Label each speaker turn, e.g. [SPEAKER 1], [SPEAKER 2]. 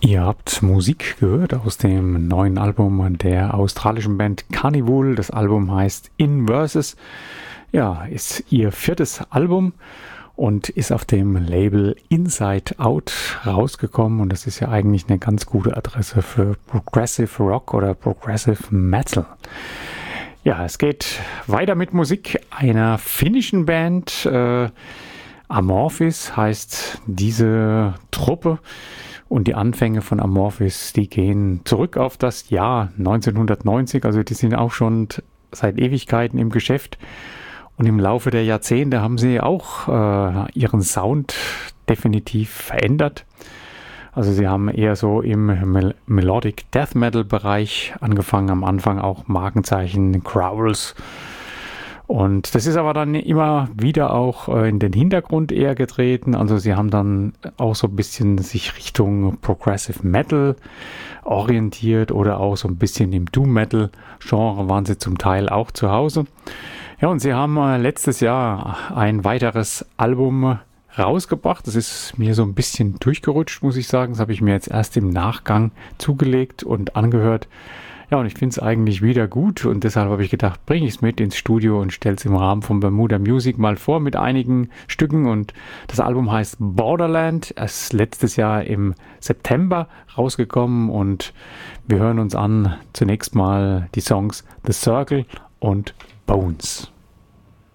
[SPEAKER 1] Ihr habt Musik gehört aus dem neuen Album der australischen Band Carnival. Das Album heißt In Verses. Ja, ist ihr viertes Album und ist auf dem Label Inside Out rausgekommen. Und das ist ja eigentlich eine ganz gute Adresse für Progressive Rock oder Progressive Metal. Ja, es geht weiter mit Musik einer finnischen Band. Amorphis heißt diese Truppe. Und die Anfänge von Amorphis, die gehen zurück auf das Jahr 1990. Also die sind auch schon seit Ewigkeiten im Geschäft. Und im Laufe der Jahrzehnte haben sie auch ihren Sound definitiv verändert. Also sie haben eher so im Melodic Death Metal Bereich angefangen. Am Anfang auch Markenzeichen Growls. Und das ist aber dann immer wieder auch in den Hintergrund eher getreten. Also sie haben dann auch so ein bisschen sich Richtung Progressive Metal orientiert oder auch so ein bisschen im Doom Metal Genre waren sie zum Teil auch zu Hause. Ja, und sie haben letztes Jahr ein weiteres Album rausgebracht. Das ist mir so ein bisschen durchgerutscht, muss ich sagen. Das habe ich mir jetzt erst im Nachgang zugelegt und angehört. Ja, und ich finde es eigentlich wieder gut und deshalb habe ich gedacht, bringe ich es mit ins Studio und stelle es im Rahmen von Bermuda Music mal vor mit einigen Stücken. Und das Album heißt Borderland, ist letztes Jahr im September rausgekommen und wir hören uns an zunächst mal die Songs The Circle und Bones.